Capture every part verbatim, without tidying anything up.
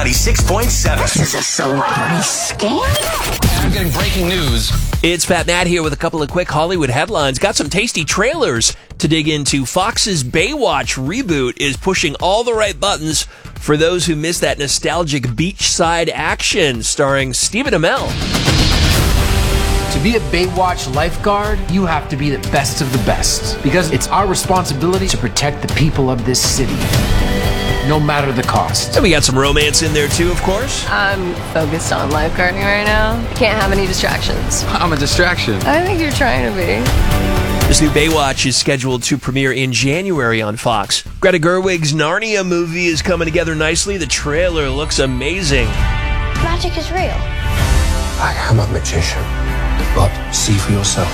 ninety-six point seven. This is a celebrity scam? I'm getting breaking news. It's Pat Nat here with a couple of quick Hollywood headlines. Got some tasty trailers to dig into. Fox's Baywatch reboot is pushing all the right buttons for those who miss that nostalgic beachside action starring Stephen Amell. To be a Baywatch lifeguard, you have to be the best of the best, because it's our responsibility to protect the people of this city, no matter the cost. And we got some romance in there too, of course. I'm focused on lifeguarding right now. Can't have any distractions. I'm a distraction. I think you're trying to be. This new Baywatch is scheduled to premiere in January on Fox. Greta Gerwig's Narnia movie is coming together nicely. The trailer looks amazing. Magic is real. I am a magician, but see for yourself.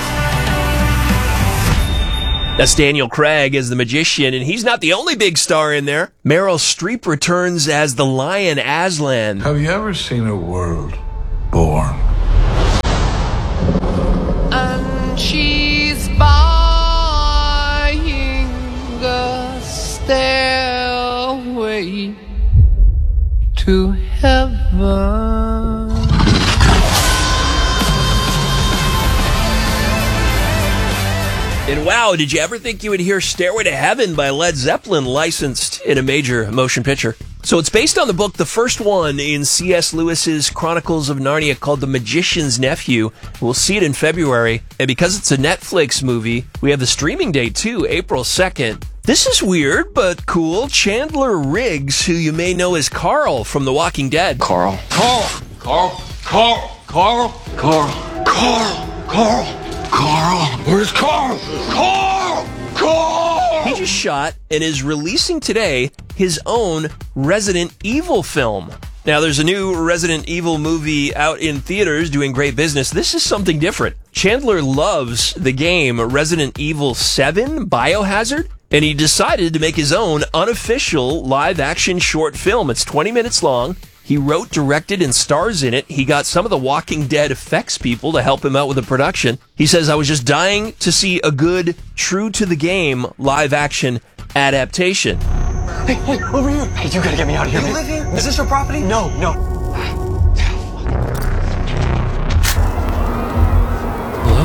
That's Daniel Craig as the magician, and he's not the only big star in there. Meryl Streep returns as the lion Aslan. Have you ever seen a world born? And she's buying a stairway to heaven. And wow, did you ever think you would hear Stairway to Heaven by Led Zeppelin licensed in a major motion picture? So it's based on the book, the first one in C S Lewis's Chronicles of Narnia, called The Magician's Nephew. We'll see it in February. And because it's a Netflix movie, we have the streaming date too, April second. This is weird, but cool. Chandler Riggs, who you may know as Carl from The Walking Dead. Carl. Carl. Carl. Carl. Carl. Carl. Carl. Carl. Carl. Where's Carl? Carl. Carl. He just shot and is releasing today his own Resident Evil film. Now, there's a new Resident Evil movie out in theaters doing great business. This is something different. Chandler loves the game Resident Evil seven Biohazard, and he decided to make his own unofficial live-action short film. It's twenty minutes long. He wrote, directed, and stars in it. He got some of the Walking Dead effects people to help him out with the production. He says, I was just dying to see a good, true-to-the-game live-action adaptation. Hey, hey, over here. Hey, you gotta get me out of here, man. You live here? Is this your property? No, no. Hello?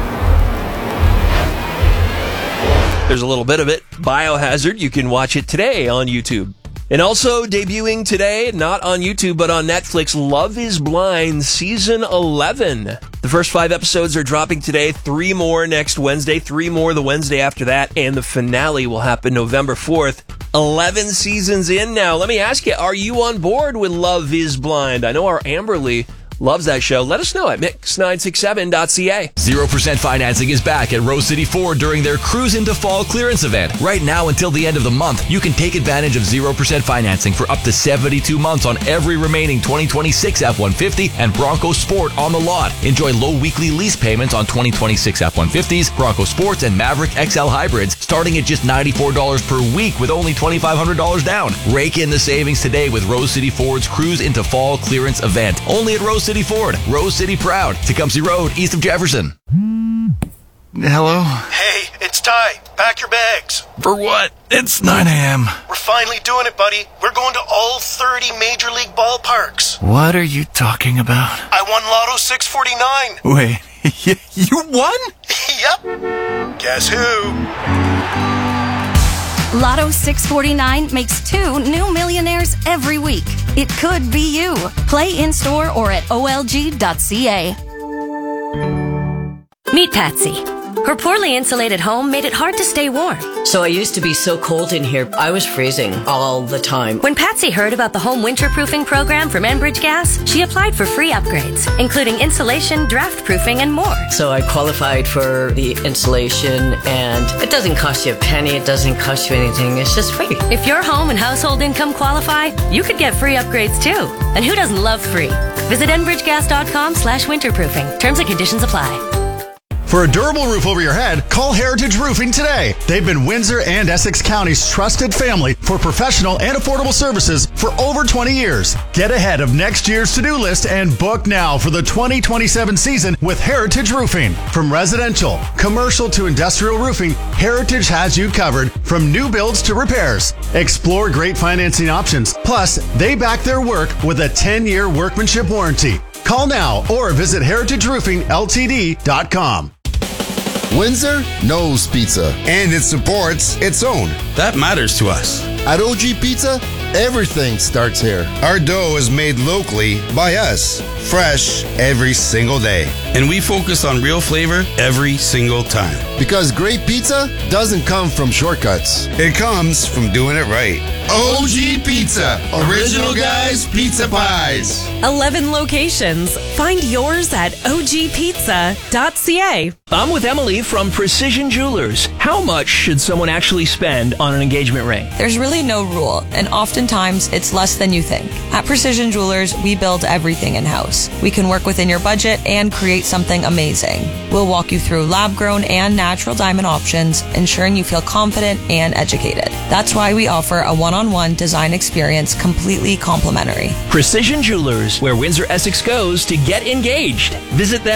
There's a little bit of it. Biohazard. You can watch it today on YouTube. And also debuting today, not on YouTube, but on Netflix, Love is Blind Season eleven. The first five episodes are dropping today, three more next Wednesday, three more the Wednesday after that, and the finale will happen November fourth. eleven seasons in now. Let me ask you, are you on board with Love is Blind? I know our Amberly loves that show. Let us know at mix nine six seven dot c a. zero percent financing is back at Rose City Ford during their Cruise into Fall clearance event. Right now until the end of the month, you can take advantage of zero percent financing for up to seventy-two months on every remaining twenty twenty-six F one fifty and Bronco Sport on the lot. Enjoy low weekly lease payments on twenty twenty-six F one fifties, Bronco Sports, and Maverick X L hybrids starting at just ninety-four dollars per week with only twenty-five hundred dollars down. Rake in the savings today with Rose City Ford's Cruise into Fall clearance event. Only at Rose City Ford, Rose City proud, Tecumseh Road, east of Jefferson. Hello? Hey, it's Ty. Pack your bags. For what? It's nine a.m. We're finally doing it, buddy. We're going to all thirty Major League ballparks. What are you talking about? I won Lotto six forty-nine. Wait, you won? Yep. Guess who? Lotto six forty-nine makes two new millionaires every week. It could be you. Play in-store or at O L G dot C A. Meet Patsy. Her poorly insulated home made it hard to stay warm. So I used to be so cold in here, I was freezing all the time. When Patsy heard about the home winterproofing program from Enbridge Gas, she applied for free upgrades, including insulation, draft proofing, and more. So I qualified for the insulation, and it doesn't cost you a penny, it doesn't cost you anything, it's just free. If your home and household income qualify, you could get free upgrades too. And who doesn't love free? Visit enbridgegas dot com slash winterproofing. Terms and conditions apply. For a durable roof over your head, call Heritage Roofing today. They've been Windsor and Essex County's trusted family for professional and affordable services for over twenty years. Get ahead of next year's to-do list and book now for the twenty twenty-seven season with Heritage Roofing. From residential, commercial to industrial roofing, Heritage has you covered from new builds to repairs. Explore great financing options. Plus, they back their work with a ten-year workmanship warranty. Call now or visit heritage roofing l t d dot com. Windsor knows pizza. And it supports its own. That matters to us. At O G Pizza, everything starts here. Our dough is made locally by us, fresh every single day. And we focus on real flavor every single time. Because great pizza doesn't come from shortcuts. It comes from doing it right. O G Pizza, original guys, pizza pies. eleven locations. Find yours at o g pizza dot c a. I'm with Emily from Precision Jewelers. How much should someone actually spend on an engagement ring? There's really no rule, and oftentimes it's less than you think. At Precision Jewelers, we build everything in-house. We can work within your budget and create something amazing. We'll walk you through lab-grown and natural diamond options, ensuring you feel confident and educated. That's why we offer a one-on-one design experience completely complimentary. Precision Jewelers, where Windsor Essex goes to get engaged. Visit them